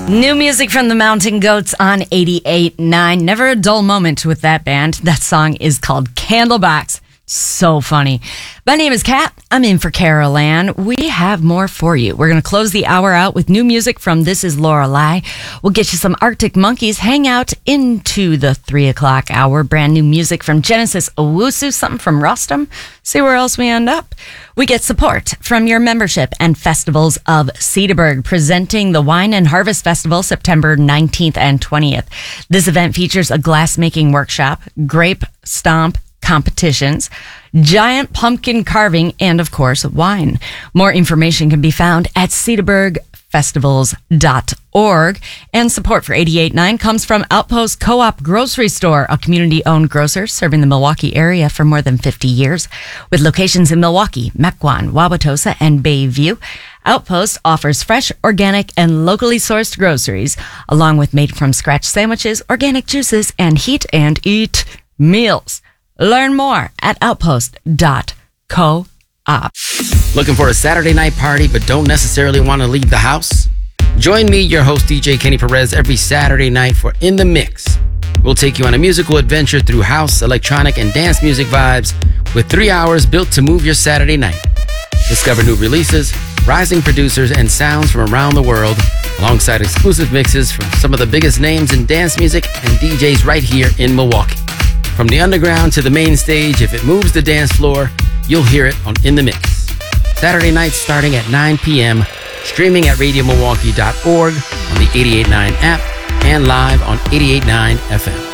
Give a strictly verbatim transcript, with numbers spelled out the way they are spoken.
New music from the Mountain Goats on eighty-eight point nine. Never a dull moment with that band. That song is called Candlebox. So funny. My name is Kat. I'm in for Carol Ann. We have more for you. We're going to close the hour out with new music from This Is Lorelei. We'll get you some Arctic Monkeys. Hang out into the three o'clock hour. Brand new music from Genesis Owusu, something from Rustum. See where else we end up. We get support from your membership and festivals of Cedarburg, presenting the Wine and Harvest Festival September nineteenth and twentieth. This event features a glass-making workshop, grape stomp competitions, giant pumpkin carving, and of course, wine. More information can be found at cedarburg festivals dot org. And support for eighty-eight point nine comes from Outpost Co-op Grocery Store, a community-owned grocer serving the Milwaukee area for more than fifty years. With locations in Milwaukee, Mequon, Wauwatosa, and Bayview, Outpost offers fresh, organic, and locally sourced groceries, along with made-from-scratch sandwiches, organic juices, and heat and eat meals. Learn more at outpost dot co op. Looking for a Saturday night party but don't necessarily want to leave the house? Join me, your host D J Kenny Perez, every Saturday night for In the Mix. We'll take you on a musical adventure through house, electronic, and dance music vibes with three hours built to move your Saturday night. Discover new releases, rising producers, and sounds from around the world, alongside exclusive mixes from some of the biggest names in dance music and D Js right here in Milwaukee. From the underground to the main stage, if it moves the dance floor, you'll hear it on In the Mix. Saturday nights starting at nine p.m., streaming at radio milwaukee dot org, on the eighty-eight point nine app, and live on eighty-eight point nine F M.